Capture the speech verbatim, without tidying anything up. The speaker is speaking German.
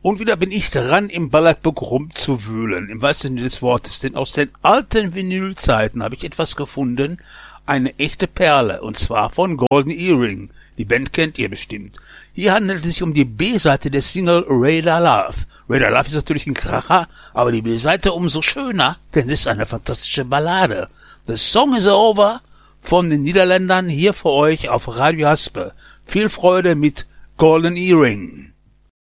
Und wieder bin ich dran, im Ballertbook rumzuwühlen, im wahrsten Sinne des Wortes. Denn aus den alten Vinylzeiten habe ich etwas gefunden, eine echte Perle, und zwar von Golden Earring. Die Band kennt ihr bestimmt. Hier handelt es sich um die B-Seite der Single Radar Love. Radar Love ist natürlich ein Kracher, aber die B-Seite umso schöner, denn es ist eine fantastische Ballade. The Song is Over von den Niederländern hier für euch auf Radio Haspe. Viel Freude mit Golden Earring.